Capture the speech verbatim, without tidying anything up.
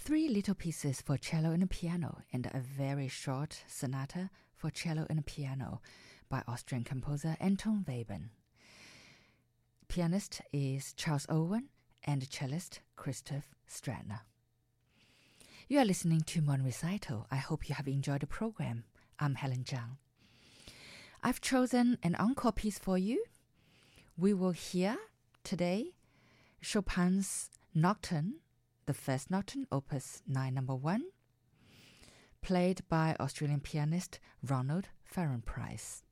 three little pieces for cello and piano, and a very short sonata for cello and piano by Austrian composer Anton Webern. Pianist is Charles Owen and cellist Christoph Stratner. You are listening to Modern Recital. I hope you have enjoyed the program. I'm Helen Zhang. I've chosen an encore piece for you. We will hear today Chopin's Nocturne, the first Nocturne, Opus nine, number one, played by Australian pianist Ronald Farren Price.